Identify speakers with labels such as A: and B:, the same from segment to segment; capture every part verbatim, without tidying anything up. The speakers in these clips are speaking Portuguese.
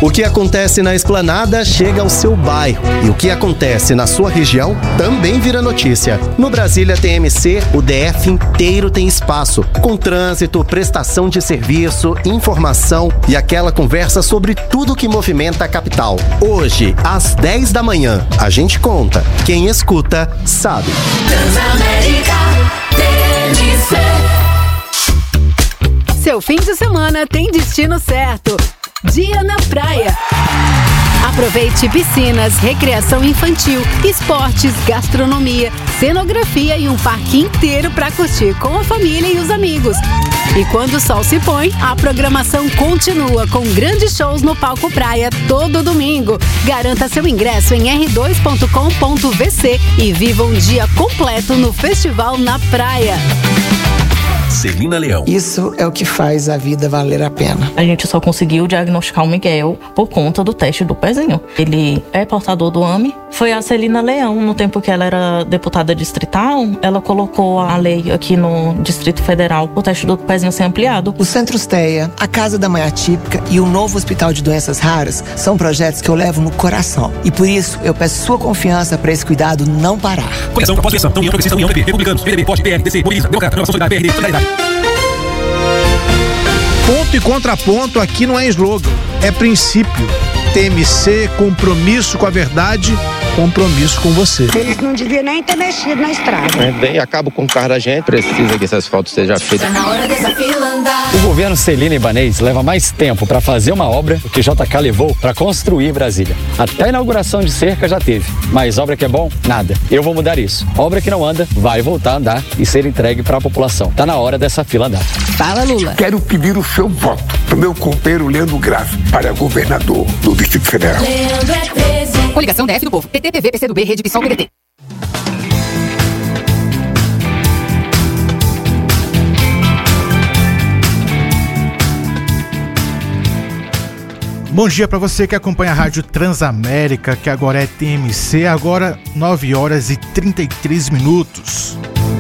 A: O que acontece na Esplanada chega ao seu bairro. E o que acontece na sua região também vira notícia. No Brasília T M C, o D F inteiro tem espaço, com trânsito, prestação de serviço, informação e aquela conversa sobre tudo que movimenta a capital. Hoje, às dez da manhã, a gente conta. Quem escuta, sabe.
B: Transamérica T M C.
C: Seu fim de semana tem destino certo. Dia na praia. Aproveite piscinas, recreação infantil, esportes, gastronomia, cenografia e um parque inteiro para curtir com a família e os amigos. E quando o sol se põe, a programação continua com grandes shows no Palco Praia todo domingo. Garanta seu ingresso em r dois ponto com ponto v c e viva um dia completo no Festival na Praia.
D: Celina Leão.
E: Isso é o que faz a vida valer a pena.
F: A gente só conseguiu diagnosticar o Miguel por conta do teste do pezinho. Ele é portador do A M E. Foi a Celina Leão, no tempo que ela era deputada distrital, ela colocou a lei aqui no Distrito Federal o teste do pezinho ser ampliado.
E: O Centro Steia, a Casa da Mãe Atípica e o novo Hospital de Doenças Raras são projetos que eu levo no coração. E por isso, eu peço sua confiança para esse cuidado não parar.
D: Coligação, Pós-Eleição, União Progressista, União P P, Republicanos, P M D B, P O D, P R, D C, Mobiliza, Democrata, Renovação Solidária, P R D, Solidariedade.
G: Ponto e contraponto aqui não é slogan, é princípio. T M C, compromisso com a verdade, compromisso com você.
H: Eles não deviam nem ter mexido na estrada.
I: É, bem, acaba com o carro da gente, precisa que esse asfalto seja feito.
J: O governo Celina Ibanez leva mais tempo para fazer uma obra do que J K levou para construir Brasília. Até a inauguração de cerca já teve, mas obra que é bom, nada. Eu vou mudar isso. Obra que não anda, vai voltar a andar e ser entregue para a população. Tá na hora dessa fila andar.
C: Fala, Lula.
K: Quero pedir o seu voto pro meu companheiro Leandro Graff para governador do Distrito Federal.
B: Leandro é treze.
C: Coligação D F do Povo. P T, P V, P C do B, Rede PSOL, P D T.
L: Bom dia para você que acompanha a Rádio Transamérica, que agora é T M C, agora nove horas e trinta e três minutos.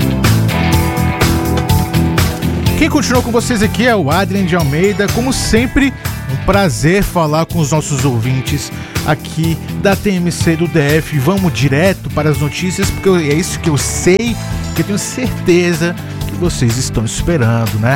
L: Quem continuou com vocês aqui é o Adrien de Almeida. Como sempre, um prazer falar com os nossos ouvintes aqui da T M C do D F. Vamos direto para as notícias, porque é isso que eu sei, que eu tenho certeza que vocês estão esperando, né?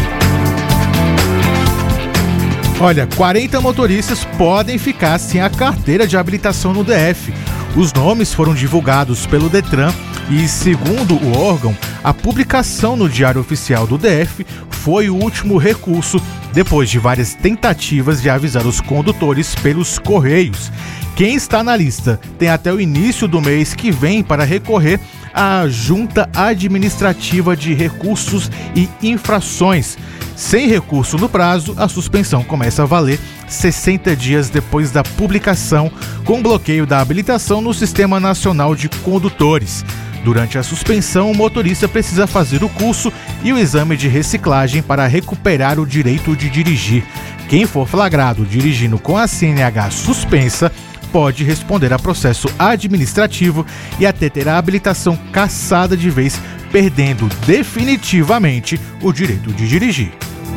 L: Olha, quarenta motoristas podem ficar sem a carteira de habilitação no D F. Os nomes foram divulgados pelo Detran e, segundo o órgão, a publicação no Diário Oficial do D F foi o último recurso depois de várias tentativas de avisar os condutores pelos correios. Quem está na lista tem até o início do mês que vem para recorrer à Junta Administrativa de Recursos e Infrações. Sem recurso no prazo, a suspensão começa a valer sessenta dias depois da publicação, com bloqueio da habilitação no Sistema Nacional de Condutores. Durante a suspensão, o motorista precisa fazer o curso e o exame de reciclagem para recuperar o direito de dirigir. Quem for flagrado dirigindo com a C N H suspensa pode responder a processo administrativo e até ter a habilitação cassada de vez, perdendo definitivamente o direito de dirigir.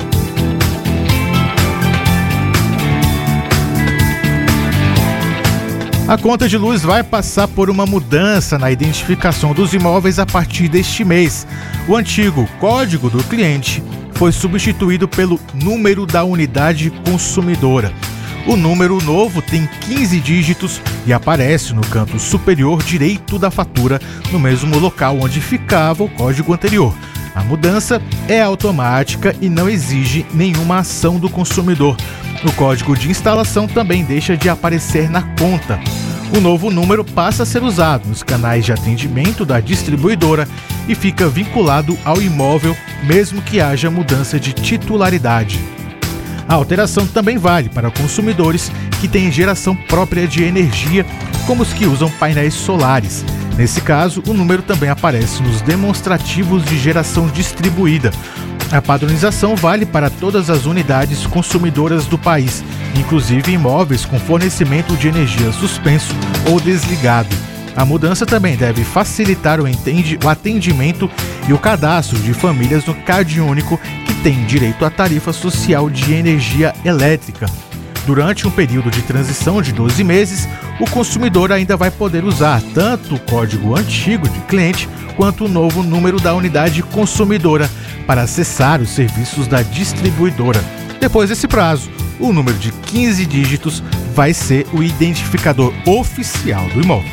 L: A conta de luz vai passar por uma mudança na identificação dos imóveis a partir deste mês. O antigo código do cliente foi substituído pelo número da unidade consumidora. O número novo tem quinze dígitos e aparece no canto superior direito da fatura, no mesmo local onde ficava o código anterior. A mudança é automática e não exige nenhuma ação do consumidor. O código de instalação também deixa de aparecer na conta. O novo número passa a ser usado nos canais de atendimento da distribuidora e fica vinculado ao imóvel, mesmo que haja mudança de titularidade. A alteração também vale para consumidores que têm geração própria de energia, como os que usam painéis solares. Nesse caso, o número também aparece nos demonstrativos de geração distribuída. A padronização vale para todas as unidades consumidoras do país, inclusive imóveis com fornecimento de energia suspenso ou desligado. A mudança também deve facilitar o atendimento e o cadastro de famílias no CadÚnico que têm direito à tarifa social de energia elétrica. Durante um período de transição de doze meses, o consumidor ainda vai poder usar tanto o código antigo de cliente quanto o novo número da unidade consumidora para acessar os serviços da distribuidora. Depois desse prazo, o número de quinze dígitos vai ser o identificador oficial do imóvel.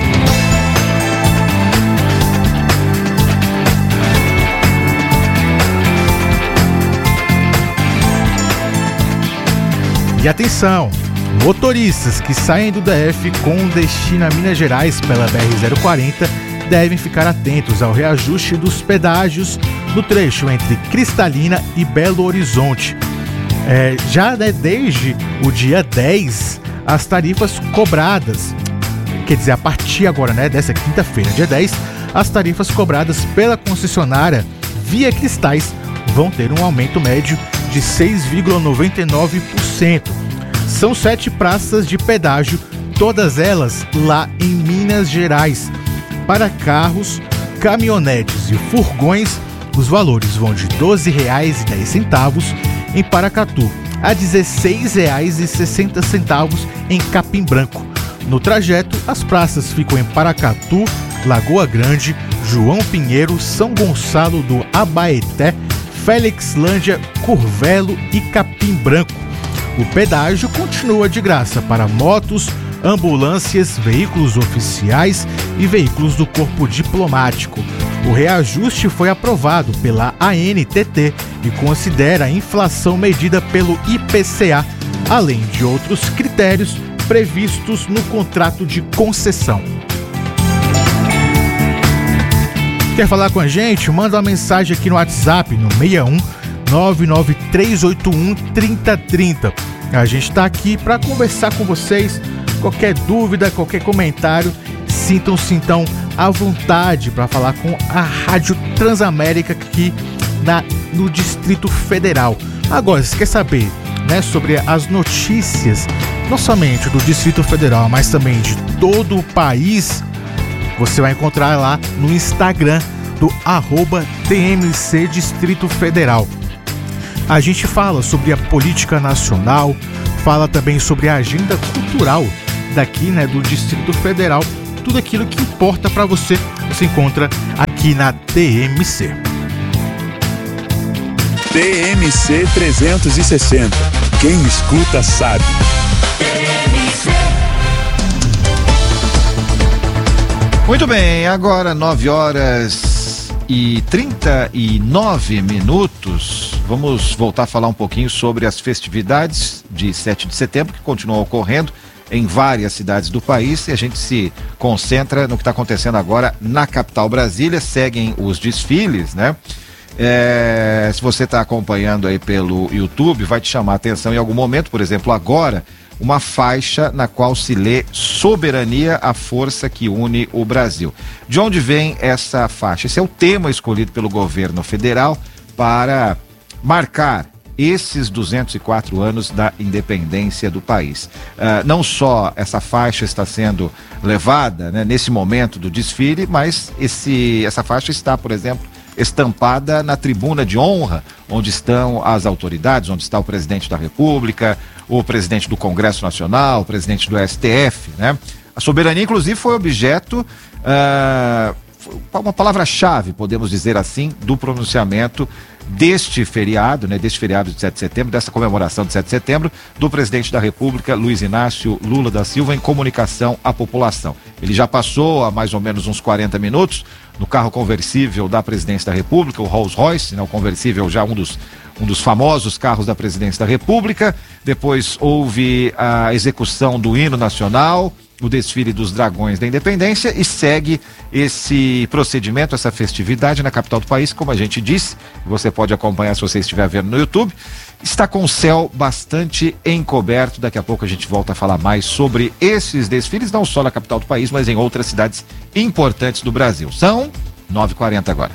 L: E atenção, motoristas que saem do D F com destino a Minas Gerais pela B R zero quarenta devem ficar atentos ao reajuste dos pedágios no trecho entre Cristalina e Belo Horizonte. É, já né, desde o dia dez, as tarifas cobradas, quer dizer, a partir agora né, dessa quinta-feira, dia dez, as tarifas cobradas pela concessionária Via Cristais vão ter um aumento médio de seis vírgula noventa e nove por cento. São sete praças de pedágio, todas elas lá em Minas Gerais. Para carros, caminhonetes e furgões, os valores vão de doze reais e dez centavos em Paracatu a dezesseis reais e sessenta centavos em Capim Branco. No trajeto, as praças ficam em Paracatu, Lagoa Grande, João Pinheiro, São Gonçalo do Abaeté, Félixlândia, Curvelo e Capim Branco. O pedágio continua de graça para motos, ambulâncias, veículos oficiais e veículos do Corpo Diplomático. O reajuste foi aprovado pela A N T T e considera a inflação medida pelo I P C A, além de outros critérios previstos no contrato de concessão. Quer falar com a gente? Manda uma mensagem aqui no WhatsApp no seis um nove nove três oito um três zero três zero. A gente está aqui para conversar com vocês. Qualquer dúvida, qualquer comentário, sintam-se então à vontade para falar com a Rádio Transamérica aqui na, no Distrito Federal. Agora, você quer saber né, sobre as notícias, não somente do Distrito Federal, mas também de todo o país? Você vai encontrar lá no Instagram do arroba T M C Distrito Federal. A gente fala sobre a política nacional, fala também sobre a agenda cultural daqui, né, do Distrito Federal. Tudo aquilo que importa para você, você encontra aqui na T M C.
M: T M C trezentos e sessenta. Quem escuta sabe.
N: Muito bem, agora nove horas e trinta e nove minutos. Vamos voltar a falar um pouquinho sobre as festividades de sete de setembro que continuam ocorrendo em várias cidades do país, e a gente se concentra no que está acontecendo agora na capital Brasília. Seguem os desfiles, né? É, se você está acompanhando aí pelo YouTube, vai te chamar a atenção em algum momento, por exemplo, agora, uma faixa na qual se lê Soberania, a força que une o Brasil. De onde vem essa faixa? Esse é o tema escolhido pelo governo federal para marcar esses duzentos e quatro anos da independência do país. Uh, não só essa faixa está sendo levada, né, nesse momento do desfile, mas esse, essa faixa está, por exemplo, estampada na tribuna de honra, onde estão as autoridades, onde está o presidente da República, o presidente do Congresso Nacional, o presidente do S T F, né? A soberania, inclusive, foi objeto, uh, uma palavra-chave, podemos dizer assim, do pronunciamento deste feriado, né, deste feriado de sete de setembro, dessa comemoração de sete de setembro, do presidente da República, Luiz Inácio Lula da Silva, em comunicação à população. Ele já passou há mais ou menos uns quarenta minutos no carro conversível da presidência da República, o Rolls Royce, né, o conversível já um dos, um dos famosos carros da presidência da República. Depois houve a execução do hino nacional, o desfile dos Dragões da Independência, e segue esse procedimento, essa festividade na capital do país, como a gente disse, você pode acompanhar se você estiver vendo no YouTube. Está com o céu bastante encoberto. Daqui a pouco a gente volta a falar mais sobre esses desfiles, não só na capital do país, mas em outras cidades importantes do Brasil. São nove e quarenta agora.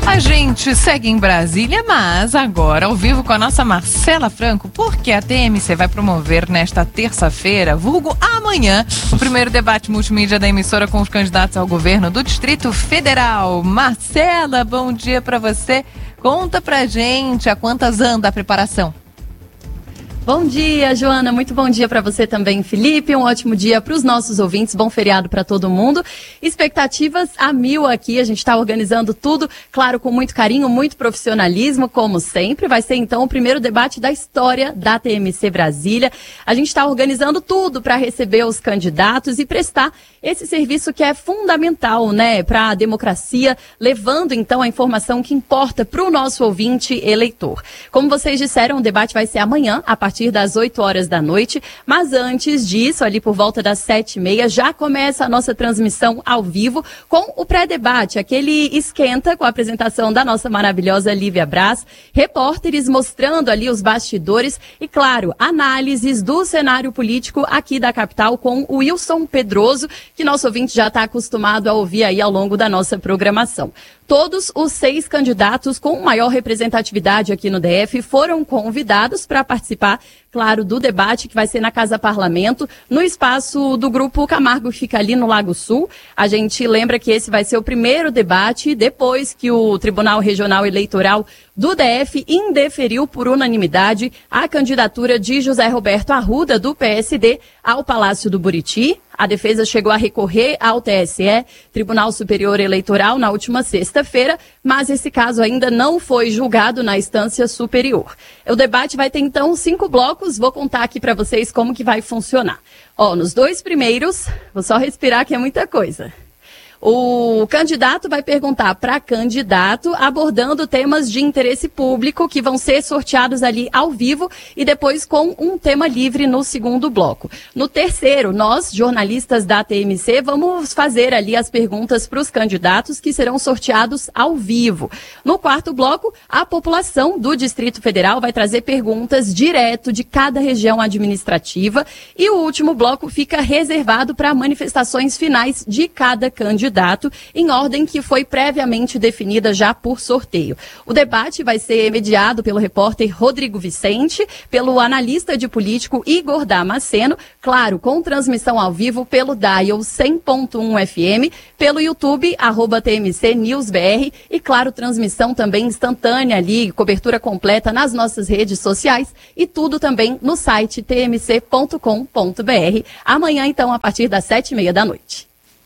O: A gente segue em Brasília, mas agora ao vivo com a nossa Marcela Franco, porque a T M C vai promover nesta terça-feira, vulgo amanhã, o primeiro debate multimídia da emissora com os candidatos ao governo do Distrito Federal. Marcela, bom dia pra você. Conta pra gente a quantas anda a preparação.
P: Bom dia, Joana. Muito bom dia para você também, Felipe. Um ótimo dia para os nossos ouvintes. Bom feriado para todo mundo. Expectativas a mil aqui. A gente está organizando tudo, claro, com muito carinho, muito profissionalismo, como sempre. Vai ser, então, o primeiro debate da história da T M C Brasília. A gente está organizando tudo para receber os candidatos e prestar esse serviço que é fundamental, né, para a democracia, levando, então, a informação que importa para o nosso ouvinte eleitor. Como vocês disseram, o debate vai ser amanhã, a partir das oito horas da noite, mas antes disso, ali por volta das sete e meia, já começa a nossa transmissão ao vivo com o pré-debate, aquele esquenta com a apresentação da nossa maravilhosa Lívia Braz, repórteres mostrando ali os bastidores e, claro, análises do cenário político aqui da capital com o Wilson Pedroso, que nosso ouvinte já está acostumado a ouvir aí ao longo da nossa programação. Todos os seis candidatos com maior representatividade aqui no D F foram convidados para participar, claro, do debate que vai ser na Casa Parlamento, no espaço do Grupo Camargo, que fica ali no Lago Sul. A gente lembra que esse vai ser o primeiro debate depois que o Tribunal Regional Eleitoral do D F indeferiu por unanimidade a candidatura de José Roberto Arruda, do P S D, ao Palácio do Buriti. A defesa chegou a recorrer ao T S E, Tribunal Superior Eleitoral, na última sexta-feira, mas esse caso ainda não foi julgado na instância superior. O debate vai ter, então, cinco blocos. Vou contar aqui para vocês como que vai funcionar. Ó, nos dois primeiros, vou só respirar que é muita coisa. O candidato vai perguntar para candidato, abordando temas de interesse público que vão ser sorteados ali ao vivo e depois com um tema livre no segundo bloco. No terceiro, nós, jornalistas da T M C, vamos fazer ali as perguntas para os candidatos que serão sorteados ao vivo. No quarto bloco, a população do Distrito Federal vai trazer perguntas direto de cada região administrativa e o último bloco fica reservado para manifestações finais de cada candidato. Candidato, em ordem que foi previamente definida já por sorteio. O debate vai ser mediado pelo repórter Rodrigo Vicente, pelo analista de político Igor Damasceno, claro, com transmissão ao vivo pelo Dial cem ponto um F M, pelo YouTube, arroba T M C News B R e, claro, transmissão também instantânea ali, cobertura completa nas nossas redes sociais e tudo também no site t m c ponto com ponto b r. Amanhã, então, a partir das sete e meia da noite.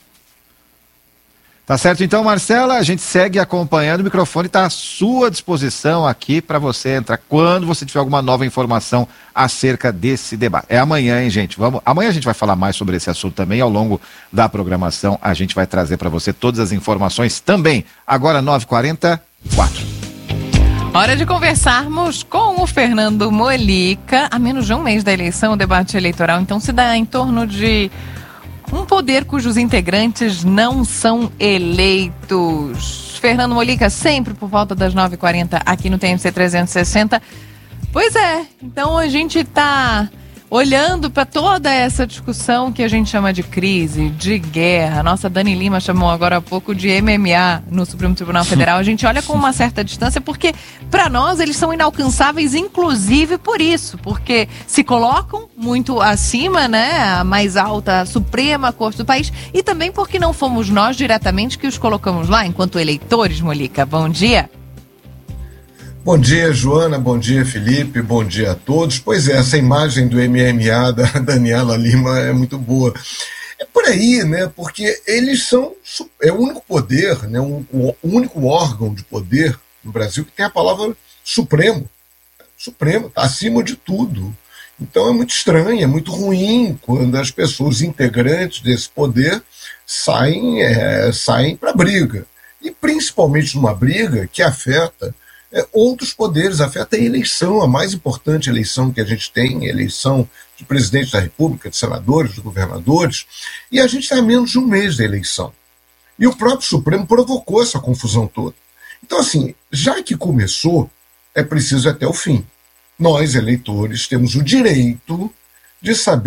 N: Tá certo, então, Marcela, a gente segue acompanhando, o microfone está à sua disposição aqui para você entrar quando você tiver alguma nova informação acerca desse debate. É amanhã, hein, gente? Vamos... Amanhã a gente vai falar mais sobre esse assunto também, ao longo da programação a gente vai trazer para você todas as informações também. Agora, nove e quarenta e quatro.
O: Hora de conversarmos com o Fernando Molica. A menos de um mês da eleição, o debate eleitoral, então, se dá em torno de um poder cujos integrantes não são eleitos. Fernando Molica, sempre por volta das nove e quarenta aqui no T M C trezentos e sessenta. Pois é, então a gente está olhando para toda essa discussão que a gente chama de crise, de guerra. Nossa Dani Lima chamou agora há pouco de M M A no Supremo Tribunal Federal. A gente olha com uma certa distância porque, para nós, eles são inalcançáveis, inclusive por isso, porque se colocam muito acima, né, a mais alta, a Suprema Corte do país, e também porque não fomos nós diretamente que os colocamos lá, enquanto eleitores, Molica. Bom dia.
Q: Bom dia, Joana, bom dia, Felipe, bom dia a todos. Pois é, essa imagem do M M A da Daniela Lima é muito boa. É por aí, né, porque eles são, é o único poder, né, um, o único órgão de poder no Brasil que tem a palavra Supremo. Supremo, está acima de tudo. Então é muito estranho, é muito ruim quando as pessoas integrantes desse poder saem, é, saem para a briga. E principalmente numa briga que afeta É, outros poderes, afeta a eleição, a mais importante eleição que a gente tem, a eleição de presidente da República, de senadores, de governadores, e a gente está a menos de um mês da eleição. E o próprio Supremo provocou essa confusão toda. Então, assim, já que começou, é preciso ir até o fim. Nós, eleitores, temos o direito de saber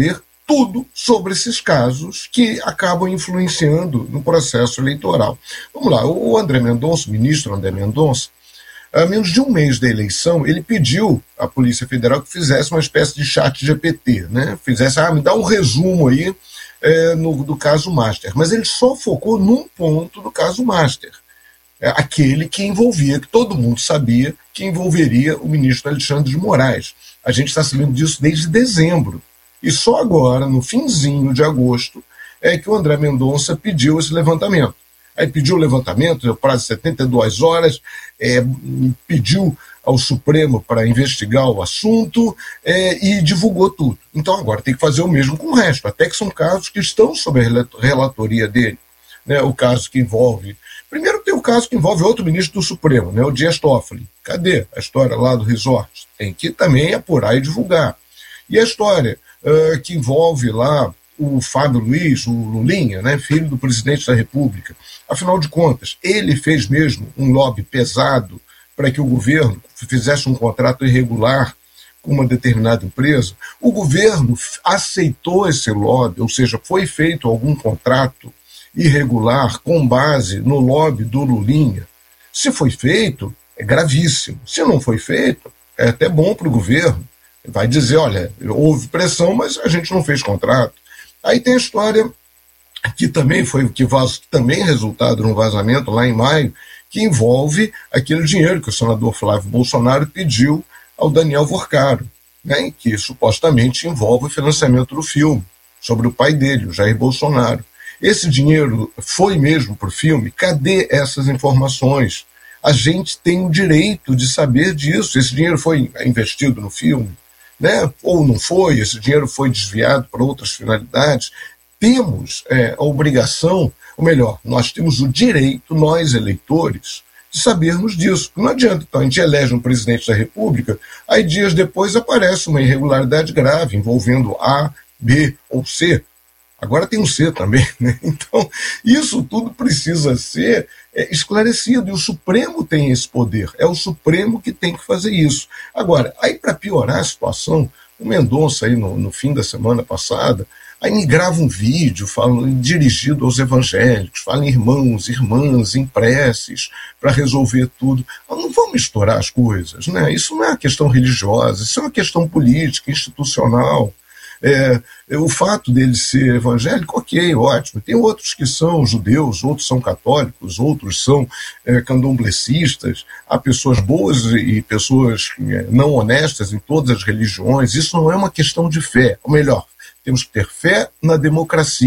Q: tudo sobre esses casos que acabam influenciando no processo eleitoral. Vamos lá, o André Mendonça, o ministro André Mendonça, a menos de um mês da eleição, ele pediu à Polícia Federal que fizesse uma espécie de chat G P T, né? Fizesse, ah, me dá um resumo aí é, no, do caso Master. Mas ele só focou num ponto do caso Master, é, aquele que envolvia, que todo mundo sabia que envolveria o ministro Alexandre de Moraes. A gente está sabendo disso desde dezembro. E só agora, no finzinho de agosto, é que o André Mendonça pediu esse levantamento. Aí pediu o levantamento, deu prazo de setenta e duas horas, é, pediu ao Supremo para investigar o assunto é, e divulgou tudo. Então agora tem que fazer o mesmo com o resto, até que são casos que estão sob a relatoria dele. Né, o caso que envolve... Primeiro tem o caso que envolve outro ministro do Supremo, né, o Dias Toffoli. Cadê a história lá do resort? Tem que também apurar e divulgar. E a história uh, que envolve lá o Fábio Luiz, o Lulinha, né, filho do presidente da República. Afinal de contas, ele fez mesmo um lobby pesado para que o governo fizesse um contrato irregular com uma determinada empresa. O governo aceitou esse lobby, ou seja, foi feito algum contrato irregular com base no lobby do Lulinha. Se foi feito, é gravíssimo. Se não foi feito, é até bom para o governo. Vai dizer, olha, houve pressão, mas a gente não fez contrato. Aí tem a história que também foi que, vaz, que também é resultado de um vazamento lá em maio, que envolve aquele dinheiro que o senador Flávio Bolsonaro pediu ao Daniel Vorcaro, né, que supostamente envolve o financiamento do filme, sobre o pai dele, o Jair Bolsonaro. Esse dinheiro foi mesmo para o filme? Cadê essas informações? A gente tem o direito de saber disso. Esse dinheiro foi investido no filme? Né? Ou não foi, esse dinheiro foi desviado para outras finalidades. Temos é, a obrigação, ou melhor, nós temos o direito, nós eleitores, de sabermos disso. Não adianta, então, a gente elege um presidente da República, aí dias depois aparece uma irregularidade grave envolvendo A, B ou C. Agora tem um C também, né? Então, isso tudo precisa ser é, esclarecido, e o Supremo tem esse poder, é o Supremo que tem que fazer isso. Agora, aí para piorar a situação, o Mendonça, aí no, no fim da semana passada, aí me grava um vídeo falando, dirigido aos evangélicos, fala em irmãos, irmãs, em preces, para resolver tudo. Mas não vamos misturar as coisas, né? Isso não é uma questão religiosa, isso é uma questão política, institucional. É, o fato dele ser evangélico, ok, ótimo. Tem outros que são judeus, outros são católicos, outros são é, candomblecistas. Há pessoas boas e pessoas é, não honestas em todas as religiões. Isso não é uma questão de fé. Ou melhor, temos que ter fé na democracia.